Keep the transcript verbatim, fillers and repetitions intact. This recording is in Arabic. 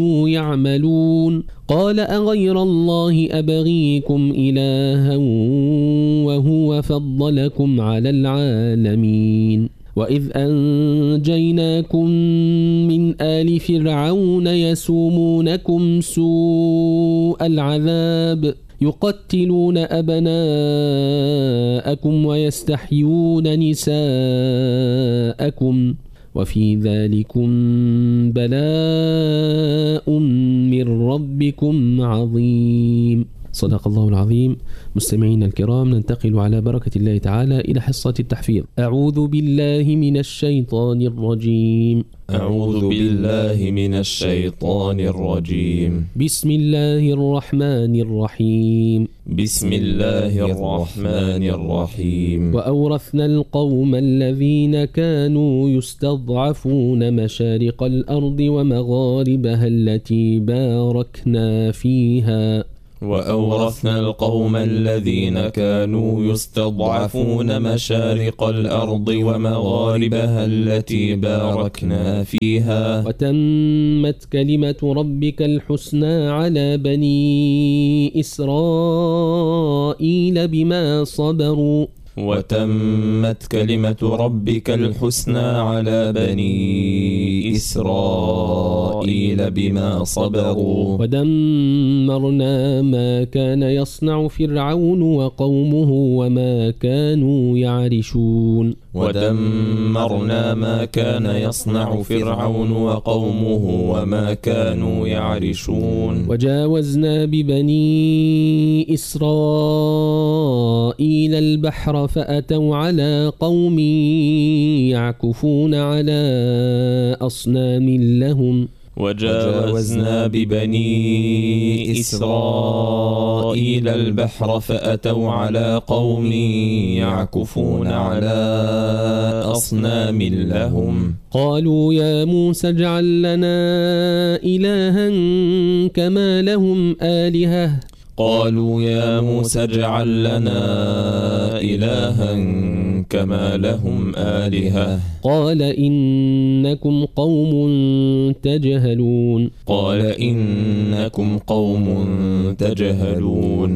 يعملون قال أغير الله أبغيكم إلها وهو فضلكم على العالمين وإذ أنجيناكم من آل فرعون يسومونكم سوء العذاب يقتلون أبناءكم ويستحيون نساءكم وفي ذلكم بلاء من ربكم عظيم. صدق الله العظيم. مستمعينا الكرام، ننتقل على بركة الله تعالى إلى حصة التحفيظ. أعوذ بالله من الشيطان الرجيم. أعوذ بالله من الشيطان الرجيم. بسم الله الرحمن الرحيم. بسم الله الرحمن الرحيم. وأورثنا القوم الذين كانوا يستضعفون مشارق الأرض ومغاربها التي باركنا فيها وأورثنا القوم الذين كانوا يستضعفون مشارق الأرض ومغاربها التي باركنا فيها وتمت كلمة ربك الحسنى على بني إسرائيل بما صبروا وتمت كلمة ربك الحسنى على بني إسرائيل بما صبروا ودمرنا ما كان يصنع فرعون وقومه وما كانوا يعرشون ودمرنا ما كان يصنع فرعون وقومه وما كانوا يعرشون وجاوزنا ببني إسرائيل البحر فأتوا على قوم يعكفون على أصنام لهم وجاوزنا ببني إسرائيل البحر فأتوا على قوم يعكفون على أصنام لهم قالوا يا موسى اجعل لنا إلها كما لهم آلهة قالوا يا موسى اجعل لنا إلها كما لهم آلهة قال إنكم قوم تجهلون قال إنكم قوم تجهلون